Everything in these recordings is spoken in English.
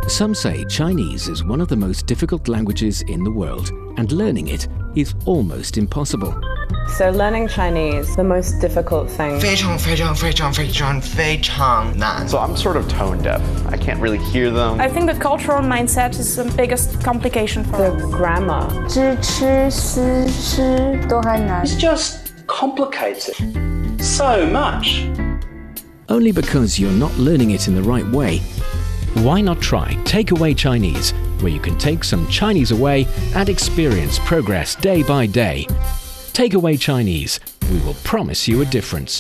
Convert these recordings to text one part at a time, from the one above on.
Some say Chinese is one of the most difficult languages in the world, and learning it is almost impossible. So learning Chinese, the most difficult thing. 非常难. So I'm sort of tone deaf. I can't really hear them. I think the cultural mindset is the biggest complication for The us. grammar. 知吃思诗都还难。 It's just complicated so much. Only because you're not learning it in the right way. Why not try Takeaway Chinese, where you can take some Chinese away and experience progress day by day. Takeaway Chinese, we will promise you a difference.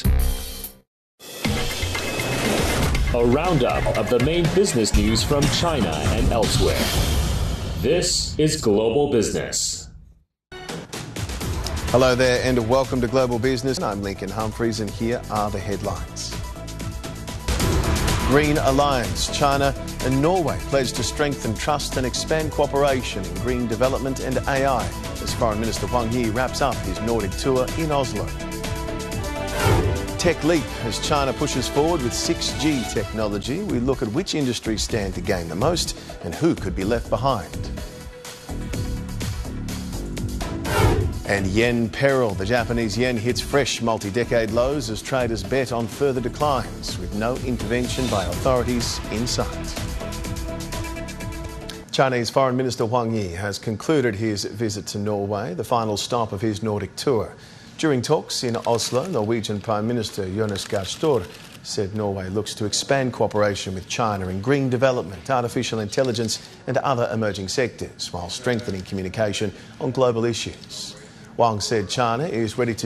A roundup of the main business news from China and elsewhere. This is Global Business. Hello there and welcome to Global Business. I'm Lincoln Humphreys and here are the headlines. Green Alliance, China and Norway pledge to strengthen trust and expand cooperation in green development and AI as Foreign Minister Wang Yi wraps up his Nordic tour in Oslo. Tech leap as China pushes forward with 6G technology. We look at which industries stand to gain the most and who could be left behind. And yen peril. The Japanese yen hits fresh multi-decade lows as traders bet on further declines with no intervention by authorities in sight. Chinese Foreign Minister Wang Yi has concluded his visit to Norway, the final stop of his Nordic tour. During talks in Oslo, Norwegian Prime Minister Jonas Gahr Støre said Norway looks to expand cooperation with China in green development, artificial intelligence and other emerging sectors, while strengthening communication on global issues. Wang said China is ready to